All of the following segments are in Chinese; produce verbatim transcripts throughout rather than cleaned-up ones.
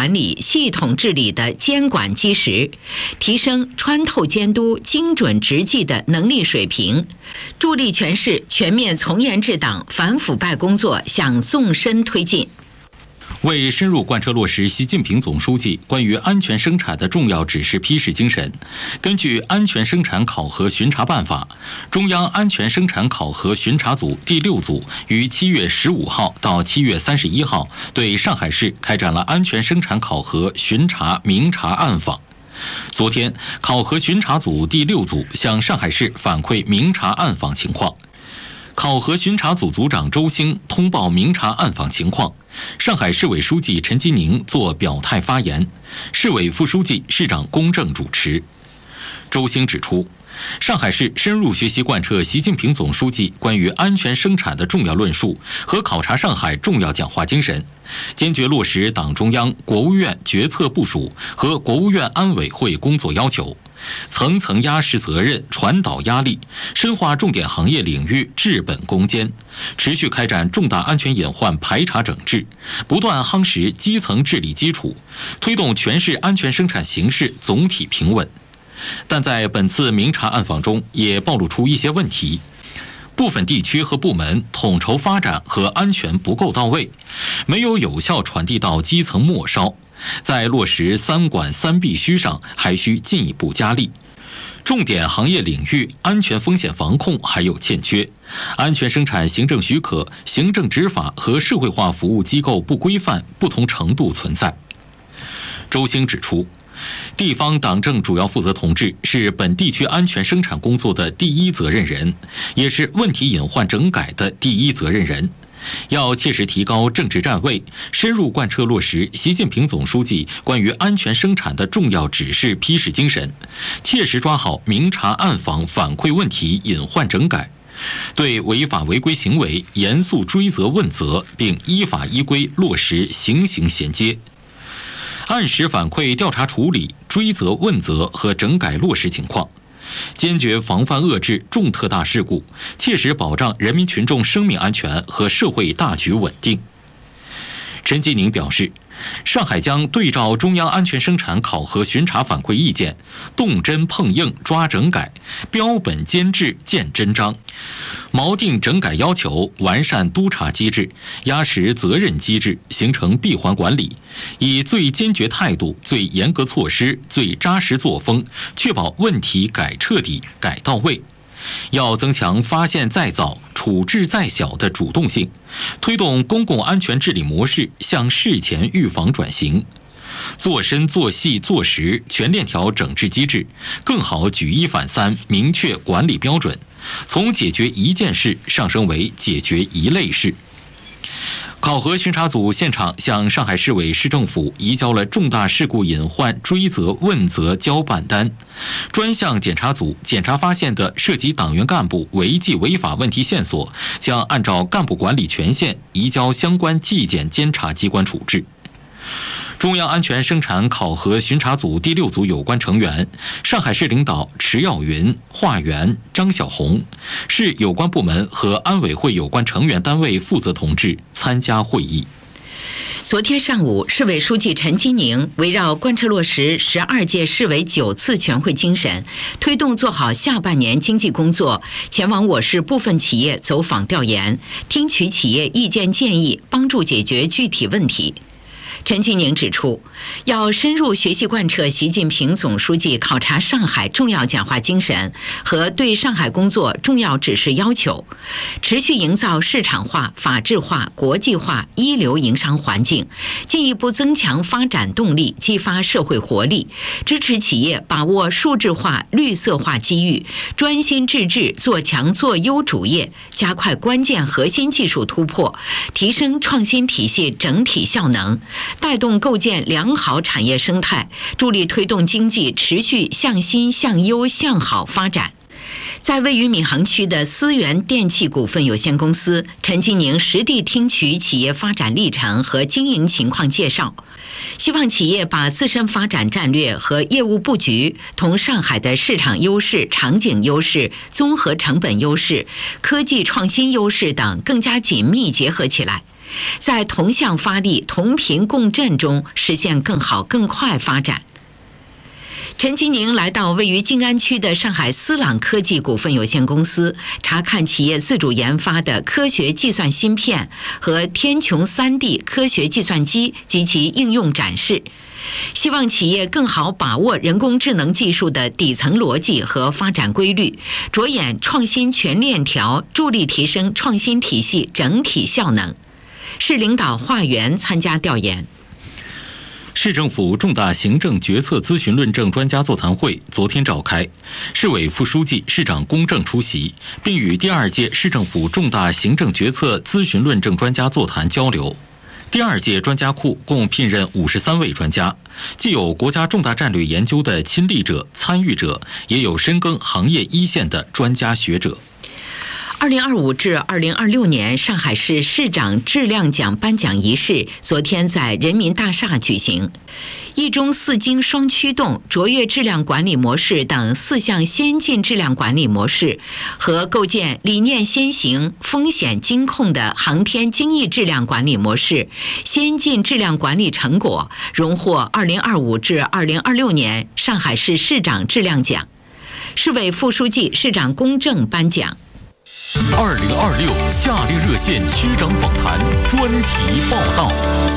管理、系统治理的监管基石，提升穿透监督、精准执纪的能力水平，助力全市全面从严治党、反腐败工作向纵深推进。 为深入贯彻落实习近平总书记关于安全生产的重要指示批示精神，根据《安全生产考核巡查办法》，中央安全生产考核巡查组第六组于七月十五号到七月三十一号对上海市开展了安全生产考核巡查明察暗访。昨天，考核巡查组第六组向上海市反馈明察暗访情况。考核巡查组组长周兴通报明察暗访情况，上海市委书记陈吉宁作表态发言，市委副书记、市长龚正主持。周兴指出，上海市深入学习贯彻习近平总书记关于安全生产的重要论述和考察上海重要讲话精神，坚决落实党中央、国务院决策部署和国务院安委会工作要求，层层压实责任，传导压力，深化重点行业领域治本攻坚，持续开展重大安全隐患排查整治，不断夯实基层治理基础，推动全市安全生产形势总体平稳。但在本次明察暗访中，也暴露出一些问题。部分地区和部门统筹发展和安全不够到位，没有有效传递到基层末梢，在落实三管三必须上还需进一步加力。重点行业领域安全风险防控还有欠缺，安全生产行政许可、行政执法和社会化服务机构不规范不同程度存在。周兴指出，地方党政主要负责同志是本地区安全生产工作的第一责任人，也是问题隐患整改的第一责任人。要切实提高政治站位，深入贯彻落实习近平总书记关于安全生产的重要指示批示精神，切实抓好明察暗访反馈问题隐患整改，对违法违规行为严肃追责问责，并依法依规落实刑刑衔接。按时反馈调查处理、追责问责和整改落实情况，坚决防范遏制重特大事故，切实保障人民群众生命安全和社会大局稳定。陈吉宁表示，上海将对照中央安全生产考核巡查反馈意见，动真碰硬抓整改，标本兼治见真章，锚定整改要求，完善督查机制，压实责任机制，形成闭环管理，以最坚决态度、最严格措施、最扎实作风，确保问题改彻底、改到位。要增强发现再早、处置再小的主动性，推动公共安全治理模式向事前预防转型，做深做细做实全链条整治机制，更好举一反三，明确管理标准，从解决一件事上升为解决一类事。考核巡查组现场向上海市委市政府移交了重大事故隐患追责问责交办单，专项检查组检查发现的涉及党员干部违纪违法问题线索，将按照干部管理权限移交相关纪检监察机关处置。中央安全生产考核巡查组第六组有关成员，上海市领导迟耀云、华元、张小红，市有关部门和安委会有关成员单位负责同志参加会议。 昨天上午，市委书记陈吉宁围绕贯彻落实十二届市委九次全会精神，推动做好下半年经济工作，前往我市部分企业走访调研，听取企业意见建议，帮助解决具体问题。陈吉宁指出，要深入学习贯彻习近平总书记考察上海重要讲话精神和对上海工作重要指示要求，持续营造市场化、法治化、国际化一流营商环境，进一步增强发展动力，激发社会活力，支持企业把握数字化、绿色化机遇，专心致志做强做优主业，加快关键核心技术突破，提升创新体系整体效能，带动构建良好产业生态，助力推动经济持续向新向优向好发展。在位于闵行区的思源电器股份有限公司，陈吉宁实地听取企业发展历程和经营情况介绍，希望企业把自身发展战略和业务布局同上海的市场优势、场景优势、综合成本优势、科技创新优势等更加紧密结合起来， 在同向发力、同频共振中实现更好、更快发展。陈吉宁来到位于静安区的上海思朗科技股份有限公司，查看企业自主研发的科学计算芯片和天穹 三 D 科学计算机及其应用展示，希望企业更好把握人工智能技术的底层逻辑和发展规律，着眼创新全链条，助力提升创新体系整体效能。市领导华元参加调研。 市政府重大行政决策咨询论证专家座谈会昨天召开，市委副书记、市长龚正出席，并与第二届市政府重大行政决策咨询论证专家座谈交流。第二届专家库共聘任五十三位专家，既有国家重大战略研究的亲历者、参与者，也有深耕行业一线的专家学者。 二零二五至二零二六年上海市市长质量奖颁奖仪式昨天在人民大厦举行，一中四精双驱动、卓越质量管理模式等四项先进质量管理模式和构建理念先行、风险精控的航天精益质量管理模式先进质量管理成果荣获二零二五至二零二六年上海市市长质量奖。市委副书记、市长龚正颁奖。 二零二六夏令热线区长访谈专题报道。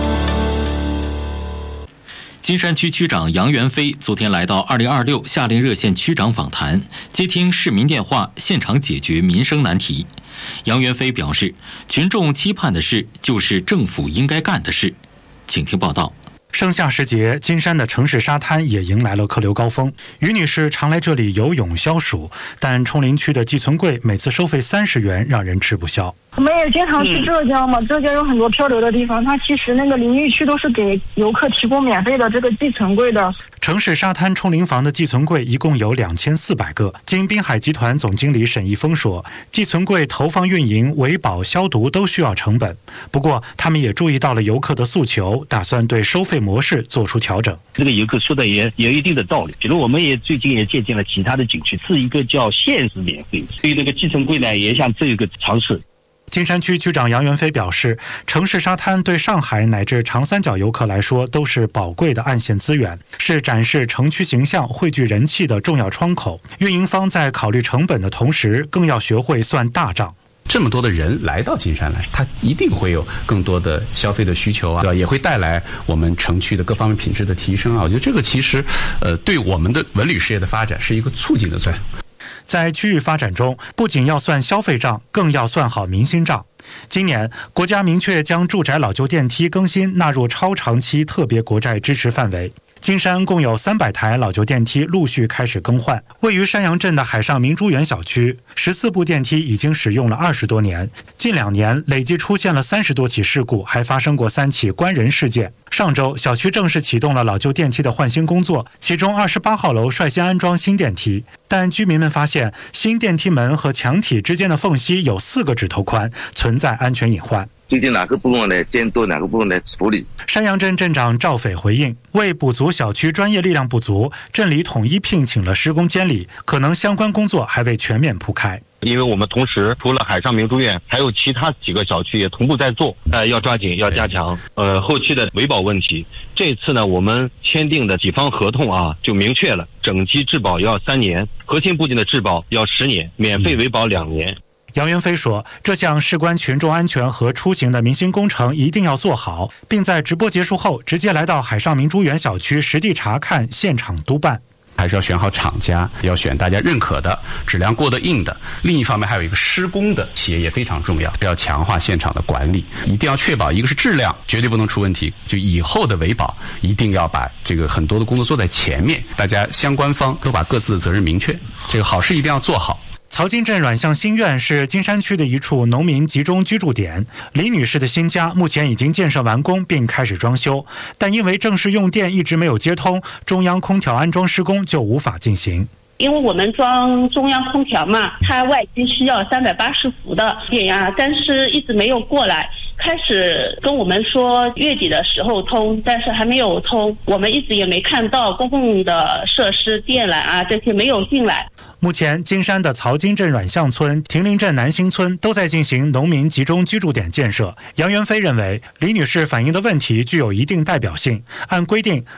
金山区区长杨元飞昨天来到二零二六夏令热线区长访谈，接听市民电话，现场解决民生难题。杨元飞表示，群众期盼的事就是政府应该干的事。请听报道。 盛夏时节，金山的城市沙滩也迎来了客流高峰。于女士常来这里游泳消暑，但冲林区的寄存柜每次收费三十元，让人吃不消。 我们也经常去浙江嘛，浙江有很多漂流的地方，它其实那个淋浴区都是给游客提供免费的这个寄存柜的。 城市沙滩冲淋房的寄存柜一共有两千四百个。经滨海集团总经理沈一峰说，寄存柜投放运营、维保、消毒都需要成本。不过，他们也注意到了游客的诉求，打算对收费模式做出调整。 这个游客说的也有一定的道理，比如我们也最近也借鉴了其他的景区，是一个叫限时免费，对于那个寄存柜呢，也想这个尝试。 金山区区长杨元飞表示，城市沙滩对上海乃至长三角游客来说都是宝贵的岸线资源，是展示城区形象、汇聚人气的重要窗口。运营方在考虑成本的同时，更要学会算大账。 这么多的人来到金山来，他一定会有更多的消费的需求啊，也会带来我们城区的各方面品质的提升啊。我觉得这个其实，呃，对我们的文旅事业的发展是一个促进的作用。 在区域发展中，不仅要算消费账，更要算好民心账。今年，国家明确将住宅老旧电梯更新纳入超长期特别国债支持范围。金山共有三百台老旧电梯陆续开始更换。位于山阳镇的海上明珠园小区，十四部电梯已经使用了二十多年，近两年累计出现了三十多起事故，还发生过三起关人事件。上周，小区正式启动了老旧电梯的换新工作，其中二十八号楼率先安装新电梯。但居民们发现，新电梯门和墙体之间的缝隙有四个指头宽，存在安全隐患。 究竟哪个部门来监督，哪个部门来处理？ 山阳镇镇长赵斐回应，为补足小区专业力量不足，镇里统一聘请了施工监理，可能相关工作还未全面铺开。 因为我们同时除了海上明珠苑，还有其他几个小区也同步在做，呃，要抓紧，要加强，呃，后期的维保问题。这次呢，我们签订的几方合同啊，就明确了，整机质保要三年，核心部件的质保要十年，免费维保两年。 杨元飞说，这项事关群众安全和出行的民心工程一定要做好，并在直播结束后直接来到海上明珠园小区实地查看，现场督办。 还是要选好厂家，要选大家认可的、质量过得硬的。另一方面，还有一个施工的企业也非常重要，要强化现场的管理，一定要确保一个是质量绝对不能出问题，就以后的维保一定要把这个很多的工作做在前面，大家相关方都把各自的责任明确，这个好事一定要做好。 曹金镇阮巷新苑是金山区的一处农民集中居住点，李女士的新家目前已经建设完工并开始装修，但因为正式用电一直没有接通，中央空调安装施工就无法进行。 因为我们装中央空调嘛，它外机需要三百八十伏的电压，但是一直没有过来。开始跟我们说月底的时候通，但是还没有通，我们一直也没看到公共的设施电缆啊这些没有进来。 目前，金山的曹金镇阮巷村、亭林镇南新村都在进行农民集中居住点建设。杨元飞认为，李女士反映的问题具有一定代表性，按规定，